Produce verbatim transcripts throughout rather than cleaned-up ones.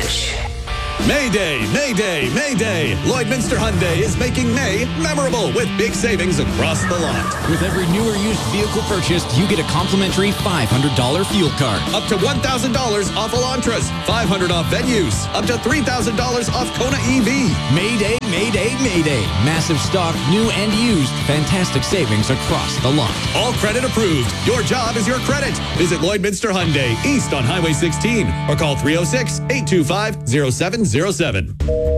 Ranch. Mayday, Mayday, Mayday! Lloydminster Hyundai is making May memorable with big savings across the lot. With every new or used vehicle purchased, you get a complimentary five hundred dollars fuel card. Up to one thousand dollars off Elantras, five hundred dollars off Venues, up to three thousand dollars off Kona E V. Mayday, Mayday, Mayday. Massive stock, new and used. Fantastic savings across the lot. All credit approved. Your job is your credit. Visit Lloydminster Hyundai, east on Highway sixteen, or call three oh six, eight two five, oh seven oh seven.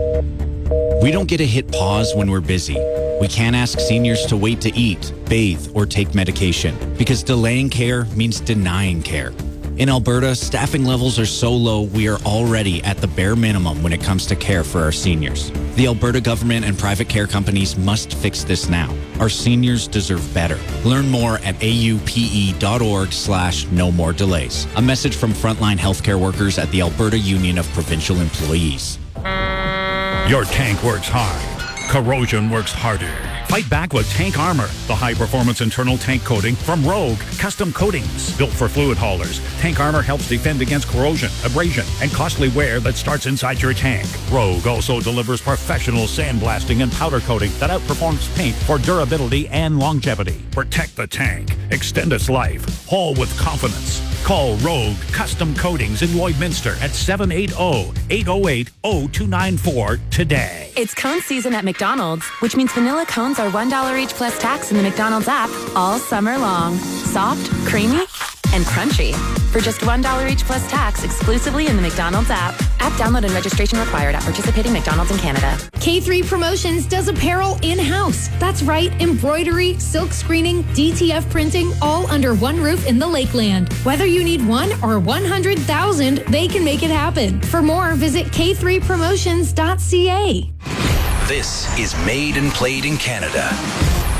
We don't get to hit pause when we're busy. We can't ask seniors to wait to eat, bathe, or take medication because delaying care means denying care. In Alberta, staffing levels are so low, we are already at the bare minimum when it comes to care for our seniors. The Alberta government and private care companies must fix this now. Our seniors deserve better. Learn more at aupe.org slash no more delays. A message from frontline healthcare workers at the Alberta Union of Provincial Employees. Your tank works hard. Corrosion works harder. Fight back with Tank Armor, the high-performance internal tank coating from Rogue Custom Coatings. Built for fluid haulers, Tank Armor helps defend against corrosion, abrasion, and costly wear that starts inside your tank. Rogue also delivers professional sandblasting and powder coating that outperforms paint for durability and longevity. Protect the tank. Extend its life. Haul with confidence. Call Rogue Custom Coatings in Lloydminster at seven eight zero, eight zero eight, zero two nine four today. It's cone season at McDonald's, which means vanilla cones are one dollar each plus tax in the McDonald's app all summer long. Soft, creamy, and crunchy. For just one dollar each plus tax exclusively in the McDonald's app. App download and registration required at participating McDonald's in Canada. K three Promotions does apparel in-house. That's right, embroidery, silk screening, D T F printing, all under one roof in the Lakeland. Whether you need one or one hundred thousand, they can make it happen. For more, visit k three promotions dot c a. This is Made and Played in Canada.